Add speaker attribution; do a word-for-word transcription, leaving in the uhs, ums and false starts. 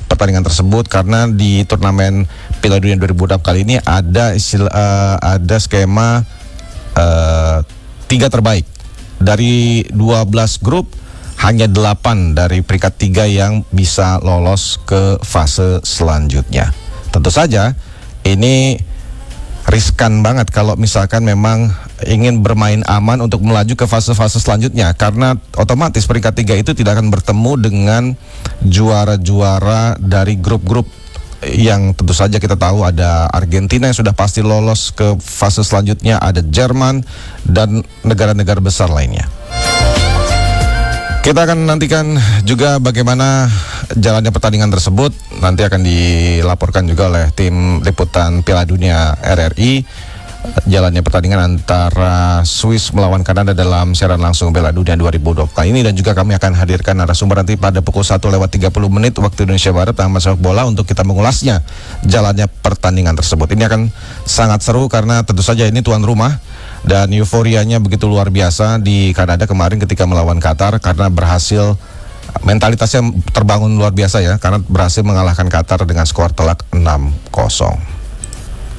Speaker 1: pertandingan tersebut karena di turnamen Piala Dunia dua ribu dua puluh kali ini ada istilah, uh, ada skema uh, tiga terbaik dari dua belas grup. Hanya delapan dari peringkat tiga yang bisa lolos ke fase selanjutnya. Tentu saja ini riskan banget kalau misalkan memang ingin bermain aman untuk melaju ke fase-fase selanjutnya, karena otomatis peringkat tiga itu tidak akan bertemu dengan juara-juara dari grup-grup yang tentu saja kita tahu ada Argentina yang sudah pasti lolos ke fase selanjutnya, ada Jerman dan negara-negara besar lainnya. Kita akan nantikan juga bagaimana jalannya pertandingan tersebut. Nanti akan dilaporkan juga oleh tim liputan Piala Dunia R R I jalannya pertandingan antara Swiss melawan Kanada dalam siaran langsung Piala Dunia dua ribu dua puluh kali ini. Dan juga kami akan hadirkan narasumber nanti pada pukul satu lewat tiga puluh menit waktu Indonesia Barat, Ahmad sepak bola, untuk kita mengulasnya jalannya pertandingan tersebut. Ini akan sangat seru karena tentu saja ini tuan rumah dan euforianya begitu luar biasa di Kanada kemarin ketika melawan Qatar, karena berhasil, mentalitasnya terbangun luar biasa ya, karena berhasil mengalahkan Qatar dengan skor telak enam kosong.